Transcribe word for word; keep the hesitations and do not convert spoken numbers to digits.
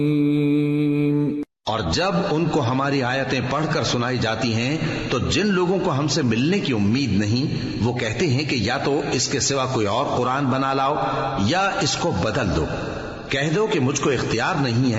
और जब उनको हमारी आयतें पढ़कर सुनाई जाती हैं तो जिन लोगों को हमसे मिलने की उम्मीद नहीं वो कहते हैं कि या तो इसके सिवा कोई और कुरान बना लाओ या इसको बदल दो। कह दो कि मुझको इख्तियार नहीं है